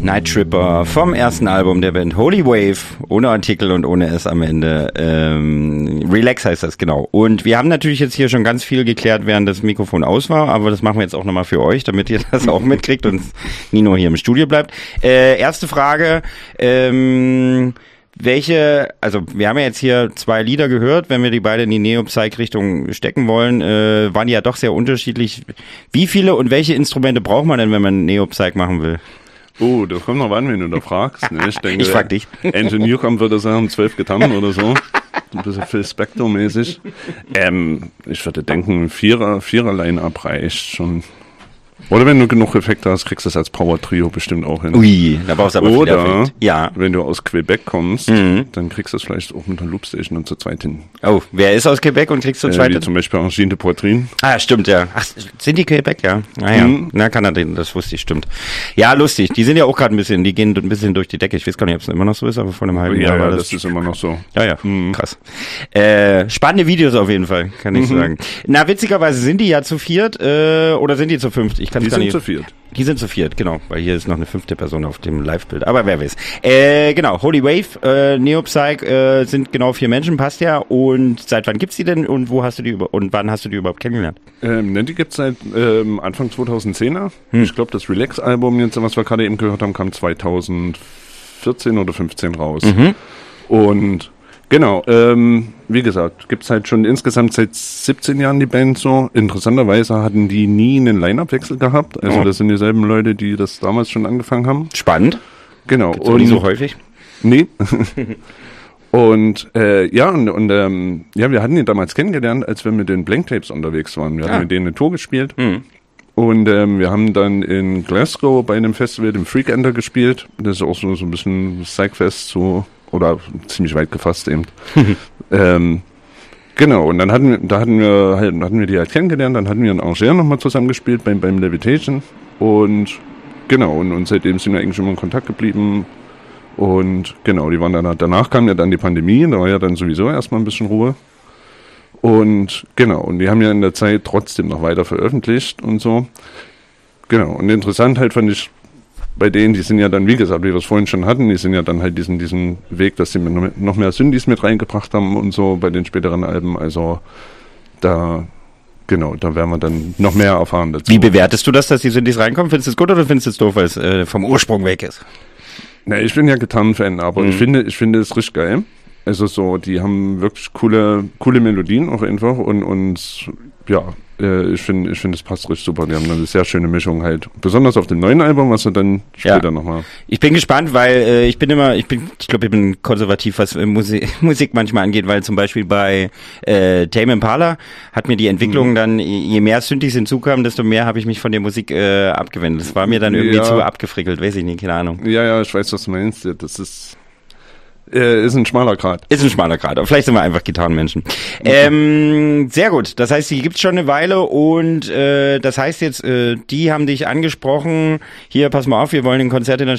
Night Tripper vom ersten Album der Band Holy Wave, ohne Artikel und ohne S am Ende. Relax heißt das, genau. Und wir haben natürlich jetzt hier schon ganz viel geklärt, während das Mikrofon aus war, aber das machen wir jetzt auch nochmal für euch, damit ihr das auch mitkriegt und Nino hier im Studio bleibt. Erste Frage, also wir haben ja jetzt hier 2 Lieder gehört, wenn wir die beide in die Neo-Psych-Richtung stecken wollen, waren die ja doch sehr unterschiedlich. Wie viele und welche Instrumente braucht man denn, wenn man Neo-Psych machen will? Oh, das kommt noch an, wenn du da fragst. Ne? Ich denke, ich frag dich. Andrew Newcomb würde sagen, 12 Gitarren oder so. Ein bisschen Phil Spector-mäßig. Ich würde denken, Vierer-Line-Up reicht schon. Oder wenn du genug Effekte hast, kriegst du das als Power-Trio bestimmt auch hin. Ui, da brauchst du aber viel Effekt. Ja. Wenn du aus Quebec kommst, dann kriegst du es vielleicht auch mit einer Loopstation und zu zweit hin. Oh, wer ist aus Quebec und kriegst du zweit hin? Wie zum Beispiel Angine de Poitrine. Ah, stimmt, ja. Ach, sind die Quebec, ja? Ah ja, na Kanada, das wusste ich, stimmt. Ja, lustig, die sind ja auch gerade die gehen ein bisschen durch die Decke. Ich weiß gar nicht, ob es immer noch so ist, aber vor einem halben Jahr war das. Das ist immer noch so. Ja, krass. Spannende Videos auf jeden Fall, kann ich sagen. Na, witzigerweise sind die ja zu viert, oder sind die zu fünft? Ich kann es gar nicht. Die sind zu viert. Die sind zu viert, genau, weil hier ist noch eine 5. Person auf dem Live-Bild, aber wer weiß. Genau, Holy Wave, Neo-Psych sind genau 4 Menschen, passt ja. Und seit wann gibt's die denn und wann hast du die überhaupt kennengelernt? Die gibt's seit Anfang 2010er. Ich glaube, das Relax-Album, jetzt, was wir gerade eben gehört haben, kam 2014 oder 15 raus. Und genau, wie gesagt, gibt's halt schon insgesamt seit 17 Jahren die Band so. Interessanterweise hatten die nie einen Line-Up-Wechsel gehabt. Also das sind dieselben Leute, die das damals schon angefangen haben. Spannend. Genau. Gibt's und nicht so häufig? Nee. Und wir hatten ihn damals kennengelernt, als wir mit den Blank Tapes unterwegs waren. Wir hatten mit denen eine Tour gespielt. Und wir haben dann in Glasgow bei einem Festival, dem Freak Ender, gespielt. Das ist auch so ein bisschen Psychfest, so, oder ziemlich weit gefasst eben. Genau, und dann hatten wir die halt kennengelernt, dann hatten wir in Angers nochmal zusammengespielt beim Levitation. Und genau, und seitdem sind wir eigentlich immer in Kontakt geblieben. Und genau, die waren danach kam ja dann die Pandemie, da war ja dann sowieso erstmal ein bisschen Ruhe. Und genau, und die haben ja in der Zeit trotzdem noch weiter veröffentlicht und so. Genau, und interessant halt fand ich bei denen, die sind ja dann, wie gesagt, wie wir es vorhin schon hatten, die sind ja dann halt diesen Weg, dass sie noch mehr Synthes mit reingebracht haben und so bei den späteren Alben. Also da werden wir dann noch mehr erfahren dazu. Wie bewertest du das, dass die Synthes reinkommen? Findest du es gut oder findest du es doof, weil es vom Ursprung weg ist? Na, ich bin ja Gitarrenfan, aber ich finde es richtig geil. Also so, die haben wirklich coole Melodien auch einfach und ja, ich finde, es passt richtig super. Die haben eine sehr schöne Mischung halt. Besonders auf dem neuen Album, was du dann später nochmal. Ich bin gespannt, weil ich glaube, ich bin konservativ, was Musik manchmal angeht, weil zum Beispiel bei Tame Impala hat mir die Entwicklung dann, je mehr Synthes hinzukamen, desto mehr habe ich mich von der Musik abgewendet. Das war mir dann irgendwie zu abgefrickelt, weiß ich nicht, keine Ahnung. Ja, ich weiß, was du meinst. Das ist ein schmaler Grad. Ist ein schmaler Grad, aber vielleicht sind wir einfach Gitarrenmenschen. Sehr gut, das heißt, die gibt's schon eine Weile und das heißt jetzt, die haben dich angesprochen, hier, pass mal auf, wir wollen ein Konzert in der